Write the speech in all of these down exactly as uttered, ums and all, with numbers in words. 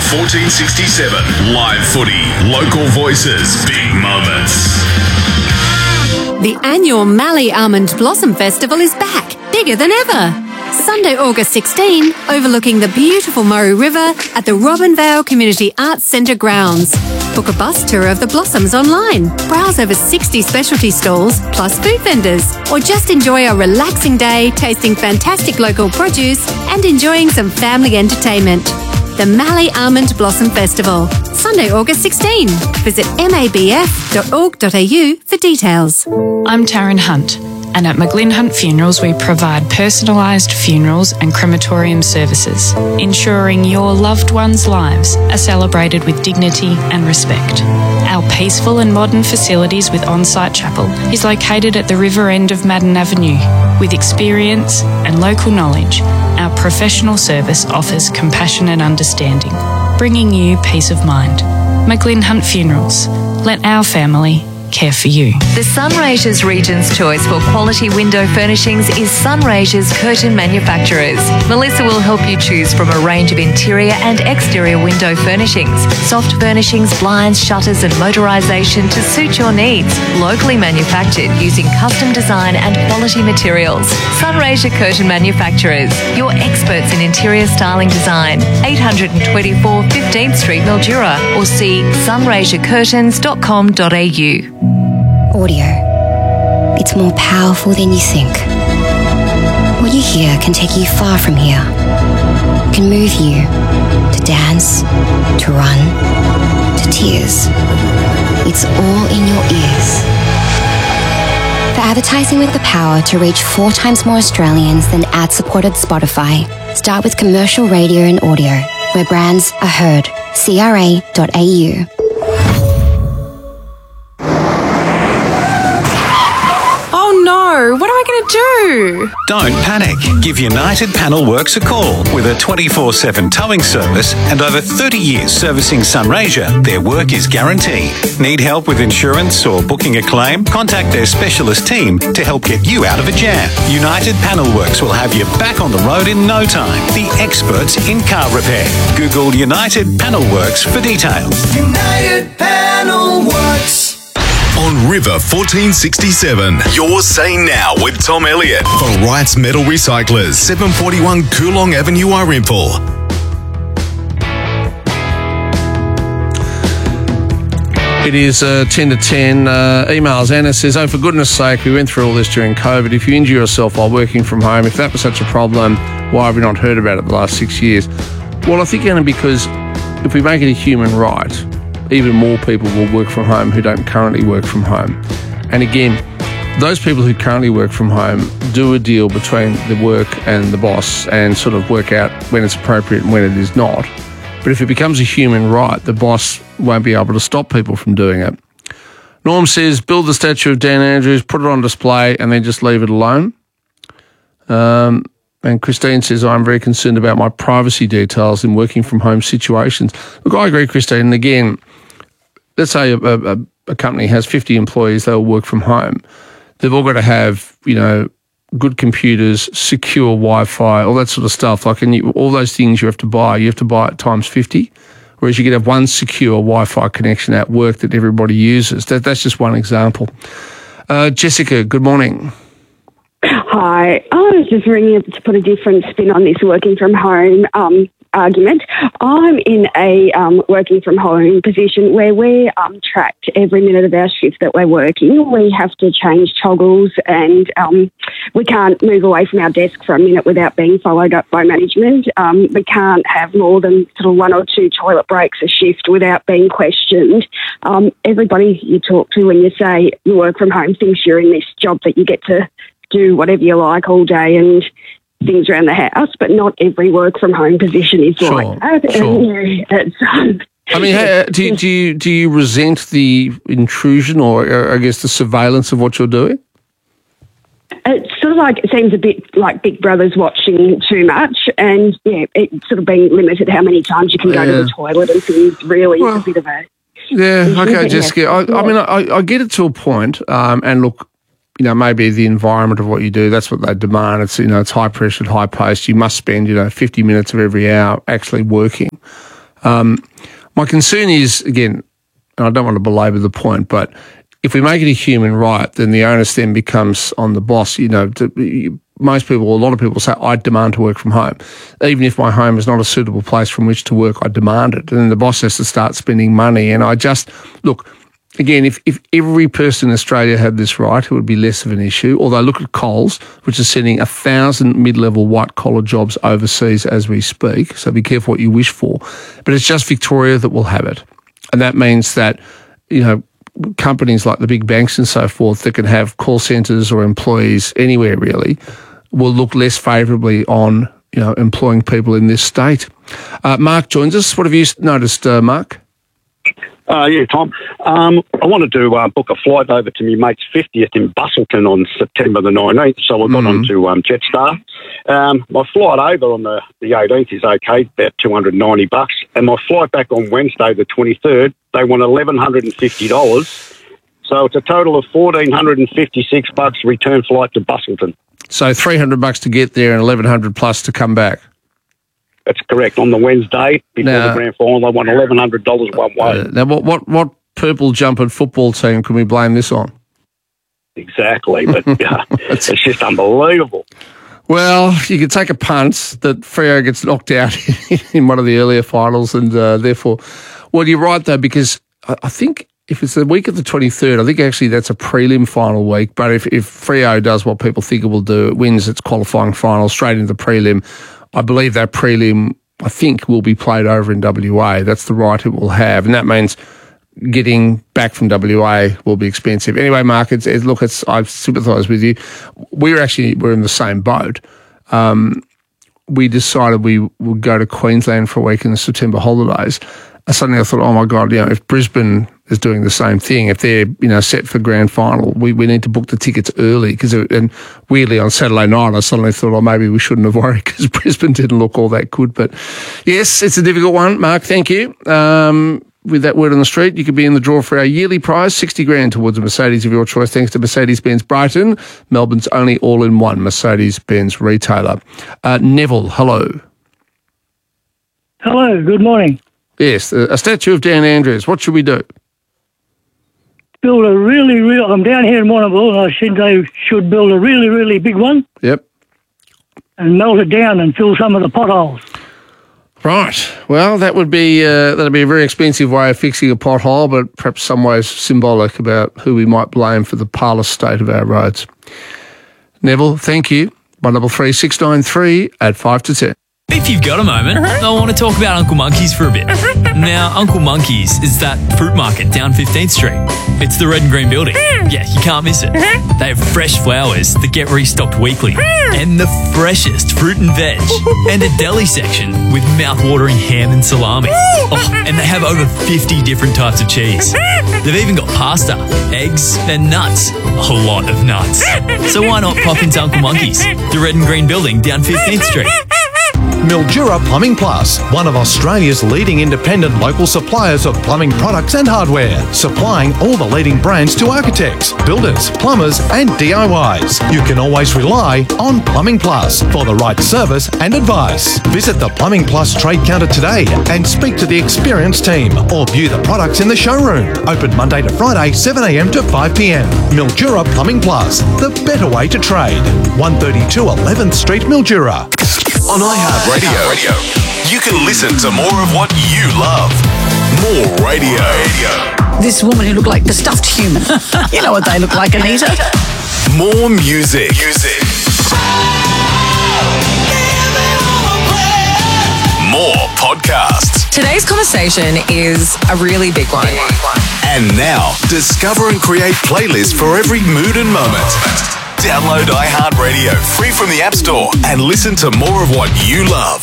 fourteen sixty-seven. Live footy, local voices, big moments. The annual Mallee Almond Blossom Festival is back, bigger than ever. Sunday, August sixteenth, overlooking the beautiful Murray River at the Robinvale Community Arts Centre grounds. Book a bus tour of the blossoms online, browse over sixty specialty stalls plus food vendors, or just enjoy a relaxing day tasting fantastic local produce and enjoying some family entertainment. The Mallee Almond Blossom Festival, Sunday, August sixteenth. Visit m a b f dot org dot a u for details. I'm Taryn Hunt, and at McGlynn Hunt Funerals we provide personalised funerals and crematorium services, ensuring your loved ones' lives are celebrated with dignity and respect. Our peaceful and modern facilities with on-site chapel is located at the river end of Madden Avenue. With experience and local knowledge, our professional service offers compassion and understanding, bringing you peace of mind. McGlynn Hunt Funerals. Let our family care for you. The Sunraysia's Region's choice for quality window furnishings is Sunraysia's Curtain Manufacturers. Melissa will help you choose from a range of interior and exterior window furnishings, soft furnishings, blinds, shutters and motorisation to suit your needs. Locally manufactured using custom design and quality materials. Sunraysia Curtain Manufacturers, your experts in interior styling design. eight twenty-four fifteenth Street, Mildura, or see sunraysia curtains dot com dot a u. Audio. It's more powerful than you think. What you hear can take you far from here. Can move you to dance, to run, to tears. It's all in your ears. For advertising with the power to reach four times more Australians than ad-supported Spotify, start with commercial radio and audio, where brands are heard. c r a dot a u. No, what am I going to do? Don't panic. Give United Panel Works a call. With a twenty-four seven towing service and over thirty years servicing Sunraysia, their work is guaranteed. Need help with insurance or booking a claim? Contact their specialist team to help get you out of a jam. United Panel Works will have you back on the road in no time. The experts in car repair. Google United Panel Works for details. United Panel Works. On River fourteen sixty-seven, Your Say Now with Tom Elliott for Wright's Metal Recyclers, seven forty-one Coolong Avenue, Irimple. It is uh, ten to ten. Uh, emails. Anna says, oh, for goodness sake, we went through all this during COVID. If you injure yourself while working from home, if that was such a problem, why have we not heard about it the last six years? Well, I think, Anna, because if we make it a human right, even more people will work from home who don't currently work from home. And again, those people who currently work from home do a deal between the work and the boss and sort of work out when it's appropriate and when it is not. But if it becomes a human right, the boss won't be able to stop people from doing it. Norm says, build the statue of Dan Andrews, put it on display, and then just leave it alone. Um... And Christine says, I'm very concerned about my privacy details in working from home situations. Look, I agree, Christine. And again, let's say a, a, a company has fifty employees, they'll work from home. They've all got to have, you know, good computers, secure Wi-Fi, all that sort of stuff. Like, and you, all those things you have to buy, you have to buy it times fifty. Whereas you could have one secure Wi-Fi connection at work that everybody uses. That, that's just one example. Uh, Jessica, good morning. Hi, I was just ringing to put a different spin on this working from home um, argument. I'm in a um, working from home position where we're um, tracked every minute of our shift that we're working. We have to change toggles and um, we can't move away from our desk for a minute without being followed up by management. Um, we can't have more than sort of one or two toilet breaks a shift without being questioned. Um, everybody you talk to when you say you work from home thinks you're in this job that you get to do whatever you like all day and things around the house, but not every work from home position is sure, like that. Sure. And, yeah, it's, um, I mean, how, do, you, do, you, do you resent the intrusion or, uh, I guess, the surveillance of what you're doing? It's sort of like, it seems a bit like Big Brother's watching too much, and yeah, it's sort of being limited how many times you can go yeah. to the toilet and things. Really, well, it's a bit of a... Yeah, okay, Jessica. I, I mean, I, I get it to a point, um, and look, you know, maybe the environment of what you do, that's what they demand. It's, you know, it's high pressured, high paced. You must spend, you know, fifty minutes of every hour actually working. Um, my concern is, again, and I don't want to belabor the point, but if we make it a human right, then the onus then becomes on the boss. You know, to, most people, a lot of people say, I demand to work from home. Even if my home is not a suitable place from which to work, I demand it. And then the boss has to start spending money. And I just, look, again, if, if every person in Australia had this right, it would be less of an issue. Although look at Coles, which is sending a thousand mid-level white-collar jobs overseas as we speak. So be careful what you wish for. But it's just Victoria that will have it. And that means that, you know, companies like the big banks and so forth that can have call centres or employees anywhere really will look less favourably on, you know, employing people in this state. Uh, Mark joins us. What have you noticed, uh, Mark? Uh, yeah, Tom. Um, I wanted to uh, book a flight over to my mate's fiftieth in Busselton on September the nineteenth, so I got mm-hmm. on to um, Jetstar. Um, my flight over on the, the eighteenth is okay, about two hundred ninety bucks, and my flight back on Wednesday the twenty-third, they want eleven fifty dollars, so it's a total of one thousand four hundred fifty-six bucks return flight to Busselton. So three hundred bucks to get there and eleven hundred plus to come back. That's correct. On the Wednesday before now, the grand final, they want eleven hundred dollars one way. Uh, now, what, what what purple jumper football team can we blame this on? Exactly, but uh, it's just unbelievable. Well, you could take a punt that Freo gets knocked out in one of the earlier finals, and uh, therefore, well, you're right though, because I, I think if it's the week of the twenty-third, I think actually that's a prelim final week. But if if Freo does what people think it will do, it wins its qualifying final straight into the prelim. I believe that prelim, I think, will be played over in W A. That's the right it will have, and that means getting back from W A will be expensive. Anyway, Mark, it's, it's, look, it's, I sympathise with you. We were actually we're in the same boat. Um, we decided we would go to Queensland for a week in the September holidays. And suddenly I thought, oh my God, you know, if Brisbane is doing the same thing, if they're, you know, set for grand final, we, we need to book the tickets early. Because and weirdly on Saturday night, I suddenly thought, oh, maybe we shouldn't have worried because Brisbane didn't look all that good. But yes, it's a difficult one, Mark. Thank you. Um, with that word on the street, you could be in the draw for our yearly prize, sixty grand towards a Mercedes of your choice, thanks to Mercedes-Benz Brighton, Melbourne's only all-in-one Mercedes-Benz retailer. Uh, Neville, hello. Hello, good morning. Yes, a statue of Dan Andrews. What should we do? Build a really, really... I'm down here in Warrnambool, and I think they should build a really, really big one. Yep. And melt it down and fill some of the potholes. Right. Well, that would be uh, that'd be a very expensive way of fixing a pothole, but perhaps some ways symbolic about who we might blame for the parlous state of our roads. Neville, thank you. one double three six nine three at five to ten. If you've got a moment, uh-huh. I want to talk about Uncle Monkey's for a bit. Uh-huh. Now, Uncle Monkey's is that fruit market down fifteenth street. It's the red and green building. Uh-huh. Yeah, you can't miss it. Uh-huh. They have fresh flowers that get restocked weekly. Uh-huh. And the freshest fruit and veg. Uh-huh. And a deli section with mouth-watering ham and salami. Uh-huh. Oh, and they have over fifty different types of cheese. Uh-huh. They've even got pasta, eggs, and nuts. A lot of nuts. So why not pop into Uncle Monkey's, the red and green building down fifteenth street. Mildura Plumbing Plus, one of Australia's leading independent local suppliers of plumbing products and hardware, supplying all the leading brands to architects, builders, plumbers and D I Ys. You can always rely on Plumbing Plus for the right service and advice. Visit the Plumbing Plus trade counter today and speak to the experienced team or view the products in the showroom. Open Monday to Friday, seven a m to five p m. Mildura Plumbing Plus, the better way to trade. one thirty-two eleventh Street, Mildura. On iHeartRadio, Radio, you can listen to more of what you love. More radio. This woman who looked like the stuffed human. You know what they look like, Anita. More music. Music. More podcasts. Today's conversation is a really big one. And now, discover and create playlists for every mood and moment. Download iHeartRadio free from the App Store and listen to more of what you love.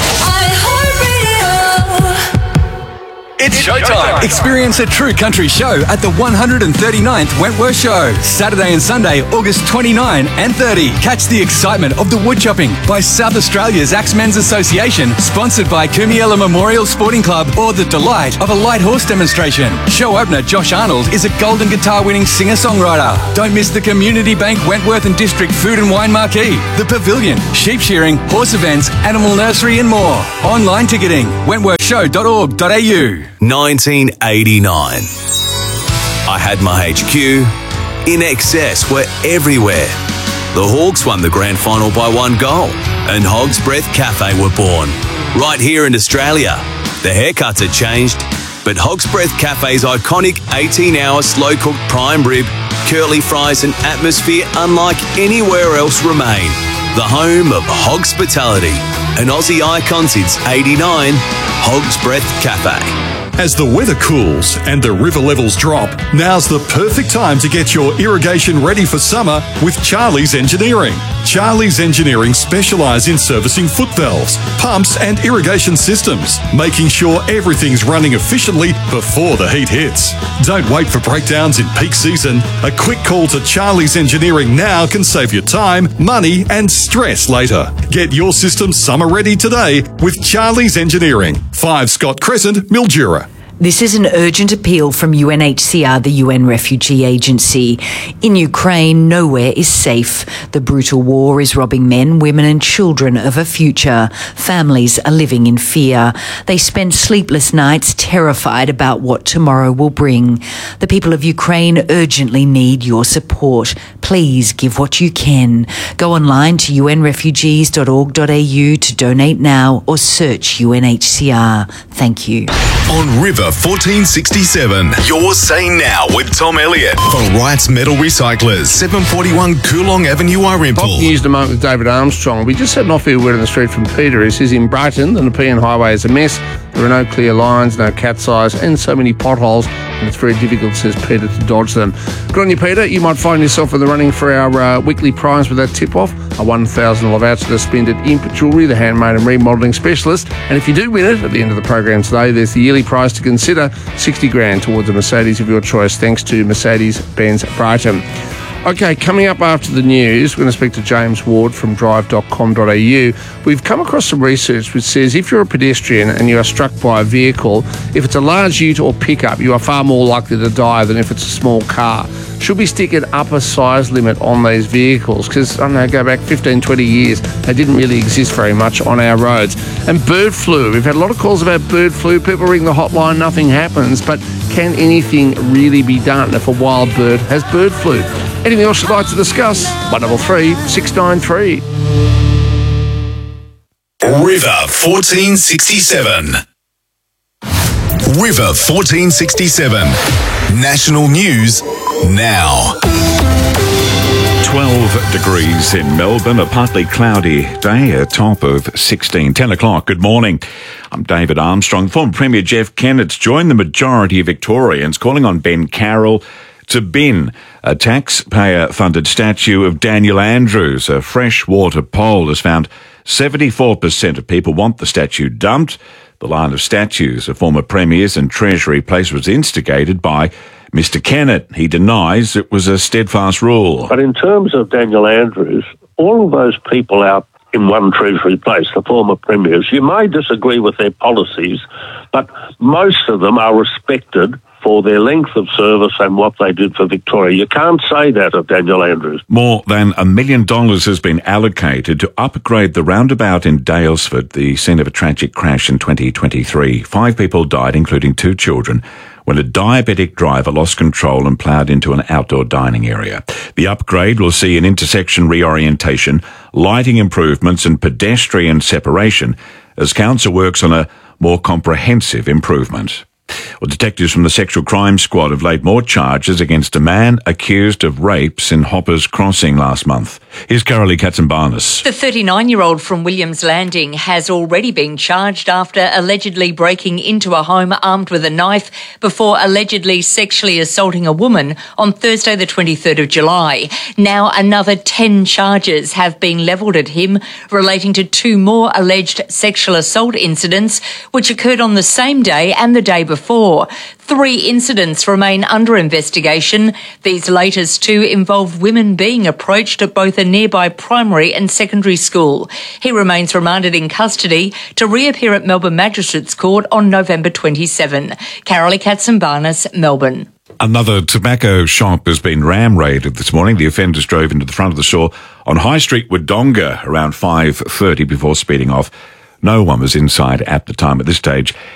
It's showtime. Experience a true country show at the one hundred thirty-ninth Wentworth Show. Saturday and Sunday, August twenty-ninth and thirtieth. Catch the excitement of the woodchopping by South Australia's Axemen's Association, sponsored by Kumiela Memorial Sporting Club, or the delight of a light horse demonstration. Show opener Josh Arnold is a Golden Guitar winning singer-songwriter. Don't miss the Community Bank Wentworth and District Food and Wine Marquee, the Pavilion, sheep shearing, horse events, animal nursery and more. Online ticketing, wentworth show dot org dot a u. nineteen eighty-nine. I had my H Q. In Excess were everywhere. The Hawks won the grand final by one goal, and Hog's Breath Cafe were born. Right here in Australia. The haircuts had changed, but Hog's Breath Cafe's iconic eighteen-hour slow-cooked prime rib, curly fries and atmosphere unlike anywhere else remain. The home of Hogspitality, an Aussie icon since eighty-nine, Hog's Breath Cafe. As the weather cools and the river levels drop, now's the perfect time to get your irrigation ready for summer with Charlie's Engineering. Charlie's Engineering specialise in servicing foot valves, pumps and irrigation systems, making sure everything's running efficiently before the heat hits. Don't wait for breakdowns in peak season. A quick call to Charlie's Engineering now can save you time, money and stress later. Get your system summer ready today with Charlie's Engineering, five Scott Crescent, Mildura. This is an urgent appeal from U N H C R, the U N Refugee Agency. In Ukraine, nowhere is safe. The brutal war is robbing men, women and children of a future. Families are living in fear. They spend sleepless nights terrified about what tomorrow will bring. The people of Ukraine urgently need your support. Please give what you can. Go online to u n refugees dot org dot a u to donate now or search U N H C R. Thank you. On River fourteen sixty-seven, you're saying now with Tom Elliott for Wright's Metal Recyclers, seven forty-one Coolong Avenue, Irimple. Pop news in a moment with David Armstrong. We just had an off-air word on the street from Peter. He says in Brighton, the Nepean Highway is a mess. There are no clear lines, no cat's eyes, and so many potholes, and it's very difficult, says Peter, to dodge them. Good on you, Peter. You might find yourself in the running for our uh, weekly prize with that tip-off, a one thousand dollars voucher spend at Imp Jewellery, the handmade and remodelling specialist. And if you do win it at the end of the program today, there's the yearly prize to consider, sixty grand towards a Mercedes of your choice, thanks to Mercedes-Benz Brighton. Okay, coming up after the news, we're going to speak to James Ward from drive dot com dot a u. We've come across some research which says if you're a pedestrian and you are struck by a vehicle, if it's a large ute or pickup, you are far more likely to die than if it's a small car. Should we stick an upper size limit on these vehicles? Because, I don't know, go back fifteen, twenty years, they didn't really exist very much on our roads. And bird flu. We've had a lot of calls about bird flu. People ring the hotline, nothing happens. But can anything really be done if a wild bird has bird flu? Anything else you'd like to discuss? one double three, six nine three. River fourteen sixty-seven. River fourteen sixty-seven. National news now. twelve degrees in Melbourne, a partly cloudy day, a top of sixteen. ten o'clock, good morning. I'm David Armstrong. Former Premier Jeff Kennett's joined the majority of Victorians calling on Ben Carroll to bin a taxpayer-funded statue of Daniel Andrews. A freshwater poll has found seventy-four percent of people want the statue dumped. The line of statues of former premiers and Treasury place was instigated by Mister Kennett. He denies it was a steadfast rule. But in terms of Daniel Andrews, all of those people out in one Treasury place, the former premiers, you may disagree with their policies, but most of them are respected for their length of service and what they did for Victoria. You can't say that of Daniel Andrews. More than a million dollars has been allocated to upgrade the roundabout in Daylesford, the scene of a tragic crash in twenty twenty-three. Five people died, including two children, when a diabetic driver lost control and ploughed into an outdoor dining area. The upgrade will see an intersection reorientation, lighting improvements and pedestrian separation as council works on a more comprehensive improvement. Well, detectives from the Sexual Crime Squad have laid more charges against a man accused of rapes in Hoppers Crossing last month. Here's Carolee Katsimbarnis. The thirty-nine-year-old from Williams Landing has already been charged after allegedly breaking into a home armed with a knife before allegedly sexually assaulting a woman on Thursday the twenty-third of July. Now another ten charges have been levelled at him relating to two more alleged sexual assault incidents which occurred on the same day and the day before. Before. Three incidents remain under investigation. These latest two involve women being approached at both a nearby primary and secondary school. He remains remanded in custody to reappear at Melbourne Magistrates Court on November twenty-seventh. Carolee Katsimbarnis, Melbourne. Another tobacco shop has been ram raided this morning. The offenders drove into the front of the store on High Street, Wodonga, around five thirty before speeding off. No one was inside at the time. At this stage,